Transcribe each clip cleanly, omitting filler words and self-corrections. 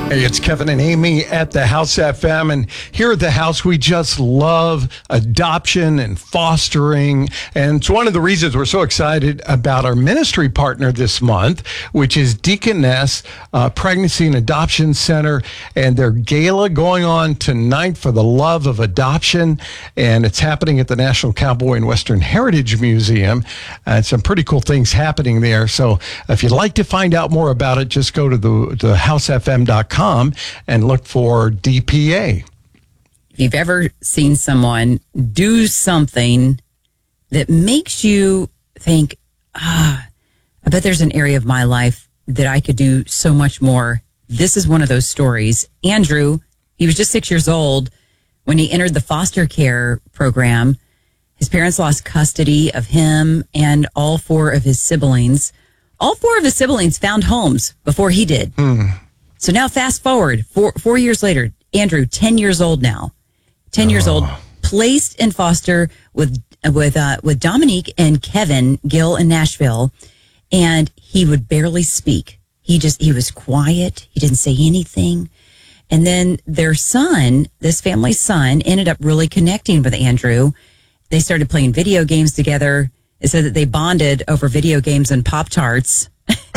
Hey, it's Kevin and Amy at the House FM. And here at the house, we just love adoption and fostering. And it's one of the reasons we're so excited about our ministry partner this month, which is Deaconess Pregnancy and Adoption Center. And their gala going on tonight for the love of adoption. And it's happening at the National Cowboy and Western Heritage Museum. And some pretty cool things happening there. So if you'd like to find out more about it, just go to the housefm.com and look for DPA. If you've ever seen someone do something that makes you think, I bet there's an area of my life that I could do so much more. This is one of those stories. Andrew, he was just 6 years old when he entered the foster care program. His parents lost custody of him and all four of his siblings. All four of his siblings found homes before he did. So now fast forward, 4 years later, Andrew, 10 years old now, 10 years old, placed in foster with Dominique and Kevin Gill in Nashville, and he would barely speak. He was quiet. He didn't say anything. And then their son, this family's son, ended up really connecting with Andrew. They started playing video games together. It said that they bonded over video games and Pop-Tarts.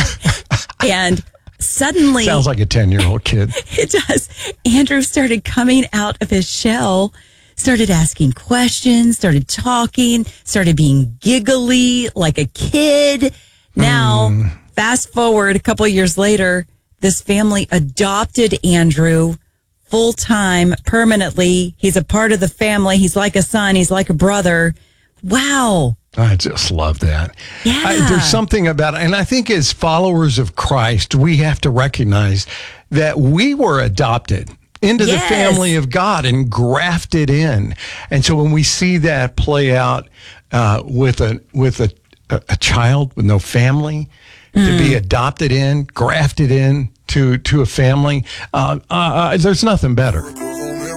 And suddenly, sounds like a 10-year-old kid. It does. Andrew started coming out of his shell, started asking questions, started talking, started being giggly like a kid. Now, fast forward a couple of years later, this family adopted Andrew full-time, permanently. He's a part of the family. He's like a son. He's like a brother. Wow. I just love that. Yeah. There's something about it. And I think as followers of Christ, we have to recognize that we were adopted into the family of God and grafted in. And so when we see that play out with a child with no family, to be adopted in, grafted in to a family, there's nothing better.